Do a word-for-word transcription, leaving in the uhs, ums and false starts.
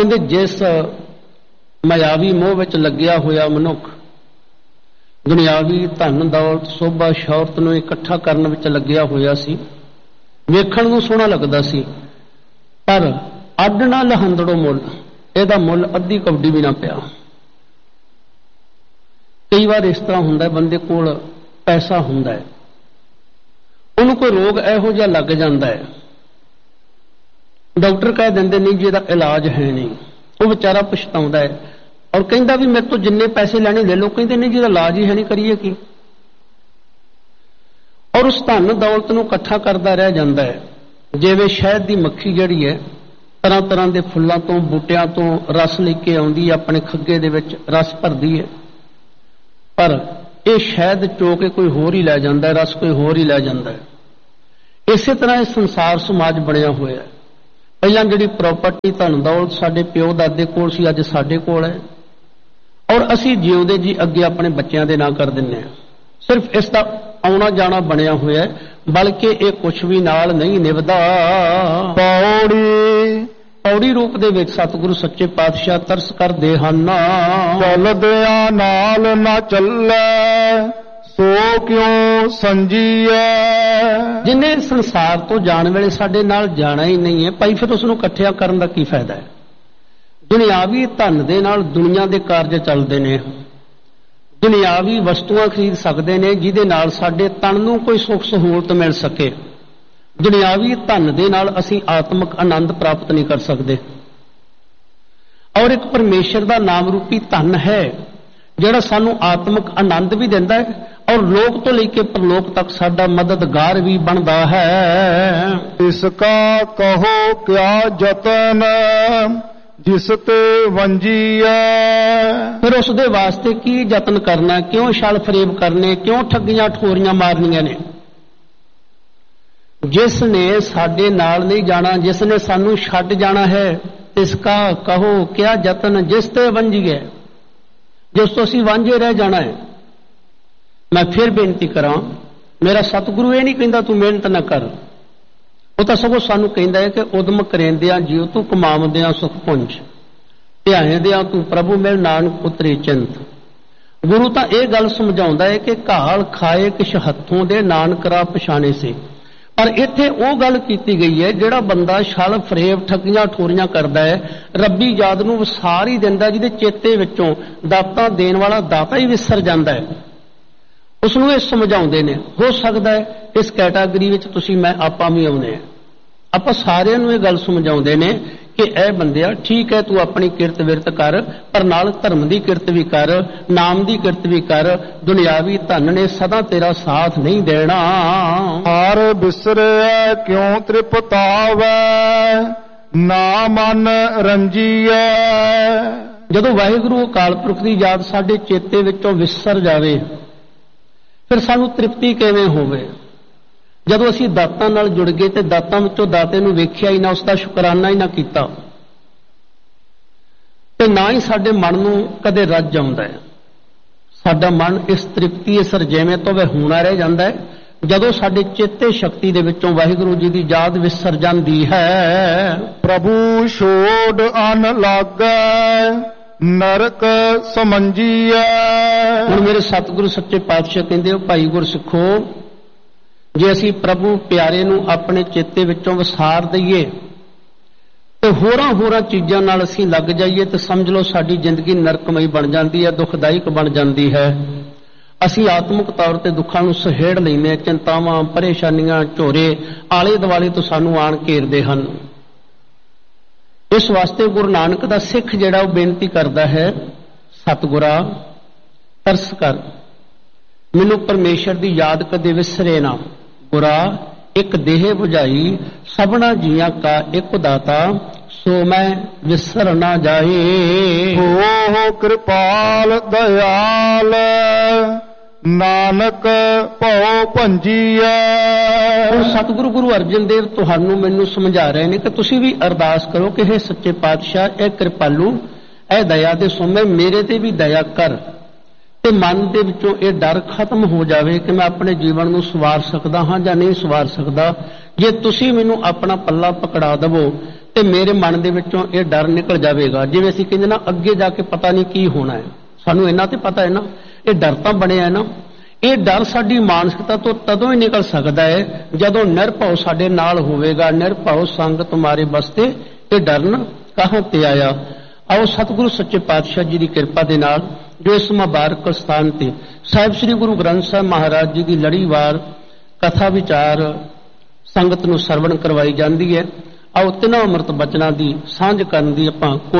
ਕਹਿੰਦੇ ਜਿਸ ਮਾयावी ਮੋਹ ਵਿੱਚ ਲੱਗਿਆ ਹੋਇਆ ਮਨੁੱਖ ਦੁਨਿਆਵੀ ਧਨ ਦੌਲਤ ਸੋਭਾ ਸ਼ੌਹਰਤ ਨੂੰ ਇਕੱਠਾ ਕਰਨ ਵਿੱਚ ਲੱਗਿਆ ਹੋਇਆ ਸੀ, ਵੇਖਣ ਨੂੰ ਸੋਹਣਾ ਲੱਗਦਾ ਸੀ, ਪਰ ਅੱਡ ਨਾ ਲਹੰਦੜੋ ਮੁੱਲ, ਇਹਦਾ ਮੁੱਲ ਅੱਧੀ ਕੌਡੀ ਵੀ ਨਾ ਪਿਆ। ਕਈ ਵਾਰ ਇਸ ਤਰ੍ਹਾਂ ਹੁੰਦਾ, ਬੰਦੇ ਕੋਲ ਪੈਸਾ ਹੁੰਦਾ ਹੈ, ਉਹਨੂੰ ਕੋਈ ਰੋਗ ਇਹੋ ਜਿਹਾ ਲੱਗ ਜਾਂਦਾ ਹੈ, ਡਾਕਟਰ ਕਹਿ ਦਿੰਦੇ ਨਹੀਂ ਜੀ ਇਹਦਾ ਇਲਾਜ ਹੈ ਨਹੀਂ, ਉਹ ਵਿਚਾਰਾ ਪਛਤਾਉਂਦਾ ਹੈ ਔਰ ਕਹਿੰਦਾ ਵੀ ਮੇਰੇ ਤੋਂ ਜਿੰਨੇ ਪੈਸੇ ਲੈਣੇ ਲੈ ਲਓ, ਕਹਿੰਦੇ ਨਹੀਂ ਜੀ ਇਹਦਾ ਇਲਾਜ ਹੀ ਹੈ ਨਹੀਂ, ਕਰੀਏ ਕੀ। ਔਰ ਉਸ ਧਨ ਦੌਲਤ ਨੂੰ ਇਕੱਠਾ ਕਰਦਾ ਰਹਿ ਜਾਂਦਾ ਹੈ, ਜਿਵੇਂ ਸ਼ਹਿਦ ਦੀ ਮੱਖੀ ਜਿਹੜੀ ਹੈ ਤਰ੍ਹਾਂ ਤਰ੍ਹਾਂ ਦੇ ਫੁੱਲਾਂ ਤੋਂ ਬੂਟਿਆਂ ਤੋਂ ਰਸ ਲੈ ਕੇ ਆਉਂਦੀ ਹੈ, ਆਪਣੇ ਖੱਗੇ ਦੇ ਵਿੱਚ ਰਸ ਭਰਦੀ ਹੈ, ਪਰ ਇਹ ਸ਼ਹਿਦ ਚੋ ਕੇ ਕੋਈ ਹੋਰ ਹੀ ਲੈ ਜਾਂਦਾ ਹੈ, ਰਸ ਕੋਈ ਹੋਰ ਹੀ ਲੈ ਜਾਂਦਾ ਹੈ। ਇਸੇ ਤਰ੍ਹਾਂ ਇਹ ਸੰਸਾਰ ਸਮਾਜ ਬਣਿਆ ਹੋਇਆ ਹੈ। ਪਹਿਲਾਂ ਜਿਹੜੀ ਪ੍ਰਾਪਰਟੀ ਧਨ ਦੌਲਤ ਸਾਡੇ ਪਿਓ ਦਾਦੇ ਕੋਲ ਸੀ, ਅੱਜ ਸਾਡੇ ਕੋਲ ਹੈ, ਔਰ ਅਸੀਂ ਜਿਉਂਦੇ ਜੀ ਅੱਗੇ ਆਪਣੇ ਬੱਚਿਆਂ ਦੇ ਨਾਂ ਕਰ ਦਿੰਦੇ ਹਾਂ। ਸਿਰਫ ਇਸ ਦਾ ਆਉਣਾ ਜਾਣਾ ਬਣਿਆ ਹੋਇਆ ਹੈ, ਬਲਕਿ ਇਹ ਕੁਛ ਵੀ ਨਾਲ ਨਹੀਂ ਨਿਭਦਾ। ਪੌੜੀ ਪੌੜੀ ਰੂਪ ਦੇ ਵਿੱਚ ਸਤਿਗੁਰੂ ਸੱਚੇ ਪਾਤਸ਼ਾਹ ਤਰਸ ਕਰਦੇ ਹਨ, ਚੱਲਦਿਆਂ ਨਾਲ ਨਾ ਚੱਲੇ ਸੋ ਕਿਉਂ ਸੰਜੀਐ। ਜਿੰਨੇ ਸੰਸਾਰ ਤੋਂ ਜਾਣ ਵੇਲੇ ਸਾਡੇ ਨਾਲ ਜਾਣਾ ਹੀ ਨਹੀਂ ਹੈ, ਭਾਈ ਫਿਰ ਉਸ ਨੂੰ ਇਕੱਠਿਆ ਕਰਨ ਦਾ ਕੀ ਫਾਇਦਾ ਹੈ। ਦੁਨਿਆਵੀ ਧਨ ਦੇ ਨਾਲ ਦੁਨੀਆ ਦੇ ਕਾਰਜ ਚੱਲਦੇ ਨੇ, ਦੁਨਿਆਵੀ ਵਸਤੂਆਂ ਖਰੀਦ ਸਕਦੇ ਨੇ ਜਿਹਦੇ ਨਾਲ ਸਾਡੇ ਤਨ ਨੂੰ ਕੋਈ ਸੁੱਖ ਸਹੂਲਤ ਮਿਲ ਸਕੇ। ਦੁਨਿਆਵੀ ਧਨ ਦੇ ਨਾਲ ਅਸੀਂ ਆਤਮਿਕ ਆਨੰਦ ਪ੍ਰਾਪਤ ਨਹੀਂ ਕਰ ਸਕਦੇ। ਔਰ ਇੱਕ ਪਰਮੇਸ਼ਰ ਦਾ ਨਾਮ ਰੂਪੀ ਧਨ ਹੈ ਜਿਹੜਾ ਸਾਨੂੰ ਆਤਮਿਕ ਆਨੰਦ ਵੀ ਦਿੰਦਾ ਹੈ ਔਰ ਲੋਕ ਤੋਂ ਲੈ ਕੇ ਪਰਲੋਕ ਤੱਕ ਸਾਡਾ ਮਦਦਗਾਰ ਵੀ ਬਣਦਾ ਹੈ। ਇਸ ਕਾ ਕਹੋ ਕਿਆ ਜਤਨ ਜਿਸ ਤੇ ਵੰਜੀਐ। ਫਿਰ ਉਸ ਦੇ ਵਾਸਤੇ ਕੀ ਯਤਨ ਕਰਨਾ, ਕਿਉਂ ਛਲ ਫਰੇਬ ਕਰਨੇ, ਕਿਉਂ ਠੱਗੀਆਂ ਠੋਰੀਆਂ ਮਾਰਨੀਆਂ ਨੇ। ਜਿਸ ਨੇ ਸਾਡੇ ਨਾਲ ਨਹੀਂ ਜਾਣਾ, ਜਿਸ ਨੇ ਸਾਨੂੰ ਛੱਡ ਜਾਣਾ ਹੈ, ਇਸ ਕਾ ਕਹੋ ਕਿਆ ਯਤਨ ਜਿਸ ਤੇ ਵੰਜੀਐ, ਜਿਸ ਤੋਂ ਅਸੀਂ ਵਾਂਝੇ ਰਹਿ ਜਾਣਾ ਹੈ। ਮੈਂ ਫਿਰ ਬੇਨਤੀ ਕਰਾਂ, ਮੇਰਾ ਸਤਿਗੁਰੂ ਇਹ ਨਹੀਂ ਕਹਿੰਦਾ ਤੂੰ ਮਿਹਨਤ ਨਾ ਕਰ, ਉਹ ਤਾਂ ਸਗੋਂ ਸਾਨੂੰ ਕਹਿੰਦਾ ਹੈ ਕਿ ਉਦਮ ਕਰੇਂਦਿਆਂ ਜਿਉ ਤੂੰ ਕਮਾਉਂਦਿਆਂ ਸੁਖ ਪੁੰਜ, ਧਿਆਇਂਦਿਆਂ ਤੂੰ ਪ੍ਰਭੂ ਮਿਲ ਨਾਨਕ ਉਤਰੇ ਚਿੰਤ। ਗੁਰੂ ਤਾਂ ਇਹ ਗੱਲ ਸਮਝਾਉਂਦਾ ਹੈ ਕਿ ਘਾਲ ਖਾਏ ਕਿਛ ਹੱਥੋਂ ਦੇ ਨਾਨਕ ਰਾ ਪਛਾਣੇ ਸੇ। ਪਰ ਇੱਥੇ ਉਹ ਗੱਲ ਕੀਤੀ ਗਈ ਹੈ ਜਿਹੜਾ ਬੰਦਾ ਛਲ ਫਰੇਬ ਠੱਗੀਆਂ ਠੋਰੀਆਂ ਕਰਦਾ ਹੈ, ਰੱਬੀ ਯਾਦ ਨੂੰ ਵਿਸਾਰ ਹੀ ਦਿੰਦਾ, ਜਿਹਦੇ ਚੇਤੇ ਵਿੱਚੋਂ ਦਾਤਾ ਦੇਣ ਵਾਲਾ ਦਾਤਾ ਹੀ ਵਿਸਰ ਜਾਂਦਾ ਹੈ। ਉਸ ਨੂੰ ਇਹ ਸਮਝਾਉਂਦੇ ਨੇ। ਹੋ ਸਕਦਾ ਹੈ ਇਸ ਕੈਟਾਗਰੀ ਵਿੱਚ ਤੁਸੀਂ ਮੈਂ ਆਪਾਂ ਵੀ ਆਉਂਦੇ ਹਾਂ। ਆਪਾਂ ਸਾਰਿਆਂ ਨੂੰ ਇਹ ਗੱਲ ਸਮਝਾਉਂਦੇ ਨੇ ਕਿ ਇਹ ਬੰਦਿਆ ਠੀਕ ਹੈ, ਤੂੰ ਆਪਣੀ ਕਿਰਤ ਵਿਰਤ ਕਰ, ਪਰ ਨਾਲ ਧਰਮ ਦੀ ਕਿਰਤ ਵੀ ਕਰ, ਨਾਮ ਦੀ ਕਿਰਤ ਵੀ ਕਰ। ਦੁਨਿਆਵੀ ਧਨ ਨੇ ਸਦਾ ਤੇਰਾ ਸਾਥ ਨਹੀਂ ਦੇਣਾ। ਹਰ ਬਿਸਰਿਐ ਕਿਉਂ ਤ੍ਰਿਪਤਾਵੈ ਨਾ ਮਨ ਰੰਜੀਐ। ਜਦੋਂ ਵਾਹਿਗੁਰੂ ਅਕਾਲ ਪੁਰਖ ਦੀ ਯਾਦ ਸਾਡੇ ਚੇਤੇ ਵਿੱਚੋਂ ਵਿਸਰ ਜਾਵੇ, ਫਿਰ ਸਾਨੂੰ ਤ੍ਰਿਪਤੀ ਕਿਵੇਂ ਹੋਵੇ। ਜਦੋਂ ਅਸੀਂ ਦਾਤਾਂ ਨਾਲ ਜੁੜ ਗਏ ਤੇ ਦਾਤਾਂ ਵਿੱਚੋਂ ਦਾਤੇ ਨੂੰ ਵੇਖਿਆ ਹੀ ਨਾ, ਉਸ ਦਾ ਸ਼ੁਕਰਾਨਾ ਹੀ ਨਾ ਕੀਤਾ, ਤੇ ਨਾ ਹੀ ਸਾਡੇ ਮਨ ਨੂੰ ਕਦੇ ਰੱਜ ਆਉਂਦਾ ਹੈ। ਸਾਡਾ ਮਨ ਇਸ ਤ੍ਰਿਪਤੀ ਇਸ ਰਜੇਵੇਂ ਤੋਂ ਵਿਹੂਣਾ ਰਹਿ ਜਾਂਦਾ ਹੈ ਜਦੋਂ ਸਾਡੇ ਚੇਤੇ ਸ਼ਕਤੀ ਦੇ ਵਿੱਚੋਂ ਵਾਹਿਗੁਰੂ ਜੀ ਦੀ ਯਾਦ ਵਿਸਰ ਜਾਂਦੀ ਹੈ। ਪ੍ਰਭੂ ਛੋੜ ਅਨ ਲਾਗੈ ਨਰਕ ਸਮੰਜੀਐ। ਹੁਣ ਮੇਰੇ ਸਤਿਗੁਰੂ ਸੱਚੇ ਪਾਤਸ਼ਾਹ ਕਹਿੰਦੇ ਹੋ, ਭਾਈ ਗੁਰਸਿੱਖੋ, ਜੇ ਅਸੀਂ ਪ੍ਰਭੂ ਪਿਆਰੇ ਨੂੰ ਆਪਣੇ ਚੇਤੇ ਵਿੱਚੋਂ ਵਿਸਾਰ ਦਈਏ ਤੇ ਹੋਰਾਂ ਹੋਰਾਂ ਚੀਜ਼ਾਂ ਨਾਲ ਅਸੀਂ ਲੱਗ ਜਾਈਏ ਤੇ ਸਮਝ ਲਓ ਸਾਡੀ ਜ਼ਿੰਦਗੀ ਨਰਕਮਈ ਬਣ ਜਾਂਦੀ ਹੈ, ਦੁਖਦਾਇਕ ਬਣ ਜਾਂਦੀ ਹੈ। ਅਸੀਂ ਆਤਮਿਕ ਤੌਰ ਤੇ ਦੁੱਖਾਂ ਨੂੰ ਸਹੇੜ ਲੈਂਦੇ ਹਾਂ, ਚਿੰਤਾਵਾਂ ਪਰੇਸ਼ਾਨੀਆਂ ਝੋਰੇ ਆਲੇ ਦੁਆਲੇ ਤੋਂ ਸਾਨੂੰ ਆਣ ਘੇਰਦੇ ਹਨ। ਇਸ ਵਾਸਤੇ ਗੁਰੂ ਨਾਨਕ ਦਾ ਸਿੱਖ ਜਿਹੜਾ ਉਹ ਬੇਨਤੀ ਕਰਦਾ ਹੈ, ਸਤਿਗੁਰਾ ਤਰਸ ਕਰ, ਮੈਨੂੰ ਪਰਮੇਸ਼ਰ ਦੀ ਯਾਦ ਕਦੇ ਵਿਸਰੇ ਨਾ। ਗੁਰਾ ਇੱਕ ਦੇਹ ਬੁਝਾਈ ਸਭਨਾ ਜੀਆਂ ਕਾ ਇੱਕ ਦਾਤਾ, ਸੋ ਮੈਂ ਵਿਸਰ ਨਾ ਜਾਏ। ਹੋ ਕਿਰਪਾਲ ਦਇਆਲ ਨਾਨਕ ਭਉ ਭੰਜੀਐ। ਹੁਣ ਸਤਿਗੁਰੂ ਗੁਰੂ ਅਰਜਨ ਦੇਵ ਤੁਹਾਨੂੰ ਮੈਨੂੰ ਸਮਝਾ ਰਹੇ ਨੇ ਕਿ ਤੁਸੀਂ ਵੀ ਅਰਦਾਸ ਕਰੋ ਕਿ ਇਹ ਸੱਚੇ ਪਾਤਸ਼ਾਹ, ਇਹ ਕਿਰਪਾਲੂ, ਇਹ ਦਇਆ ਦੇ ਸੋਮੇ, ਮੇਰੇ ਤੇ ਵੀ ਦਇਆ ਕਰ, ਤੇ ਮਨ ਦੇ ਵਿੱਚੋਂ ਇਹ ਡਰ ਖਤਮ ਹੋ ਜਾਵੇ ਕਿ ਮੈਂ ਆਪਣੇ ਜੀਵਨ ਨੂੰ ਸਵਾਰ ਸਕਦਾ ਹਾਂ ਜਾਂ ਨਹੀਂ ਸਵਾਰ ਸਕਦਾ। ਜੇ ਤੁਸੀਂ ਮੈਨੂੰ ਆਪਣਾ ਪੱਲਾ ਪਕੜਾ ਦੇਵੋ ਤੇ ਮੇਰੇ ਮਨ ਦੇ ਵਿੱਚੋਂ ਇਹ ਡਰ ਨਿਕਲ ਜਾਵੇਗਾ। ਜਿਵੇਂ ਅਸੀਂ ਕਹਿੰਦੇ ਨਾ ਅੱਗੇ ਜਾ ਕੇ ਪਤਾ ਨਹੀਂ ਕੀ ਹੋਣਾ ਹੈ, ਸਾਨੂੰ ਇਹਨਾਂ ਤੇ ਪਤਾ ਹੈ ਨਾ, ਇਹ ਡਰ ਤਾਂ ਬਣਿਆ ਹੈ ਨਾ। ਇਹ ਡਰ ਸਾਡੀ ਮਾਨਸਿਕਤਾ ਤੋਂ ਤਦੋਂ ਹੀ ਨਿਕਲ ਸਕਦਾ ਹੈ ਜਦੋਂ ਨਿਰਭਉ ਸਾਡੇ ਨਾਲ ਹੋਵੇਗਾ। ਨਿਰਭਉ ਸੰਗ ਤੁਮਾਰੇ ਬਸਤੇ ਇਹ ਡਰਨ ਕਹਾਂ ਤੇ ਆਇਆ। ਆਓ ਸਤਿਗੁਰੂ ਸੱਚੇ ਪਾਤਸ਼ਾਹ ਜੀ ਦੀ ਕਿਰਪਾ ਦੇ ਨਾਲ ਜੋ ਇਸ ਮੁਬਾਰਕ ਸਥਾਨ ਤੇ ਸਾਹਿਬ ਸ੍ਰੀ ਗੁਰੂ ਗ੍ਰੰਥ ਸਾਹਿਬ ਮਹਾਰਾਜ ਜੀ ਦੀ ਲੜੀਵਾਰ ਕਥਾ ਵਿਚਾਰ ਸੰਗਤ ਨੂੰ ਸਰਵਣ ਕਰਵਾਈ ਜਾਂਦੀ ਹੈ, ਆਓ ਤਿੰਨਾਂ ਅੰਮ੍ਰਿਤ ਬਚਨਾਂ ਦੀ ਸਾਂਝ ਕਰਨ ਦੀ ਆਪਾਂ